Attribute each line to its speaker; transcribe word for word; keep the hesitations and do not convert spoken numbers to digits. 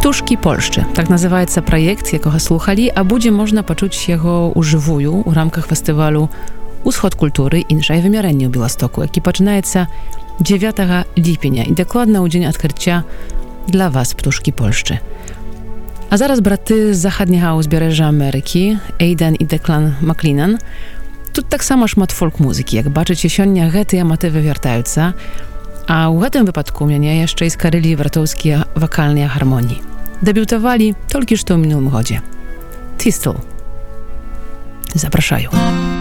Speaker 1: Птушкі Польшчы. Так называецца праект, якога слухалі, а будзе можна пачуць яго ўжывую ў рамках фестывалю «Усход культуры. Іншае вымярэнне» ў Беластоку, які пачынаецца дзевятага ліпеня і дакладна ў дзень адкрыцця для вас, Птушкі Польшчы. А зараз браты з заходняга ўзбярэжжа Амерыкі, Эйден і Деклан Маклінан. Тут таксама шмат фолк-музыкі. Як бачыце, сёння гэтыя матывы вяртаюцца, а ў гэтым выпадку мяне яшчэ і скарылі братоўскія вакальныя гармоніі. Дэбютавалі толькі што ў мінулым годзе. Тістл. Запрашаю.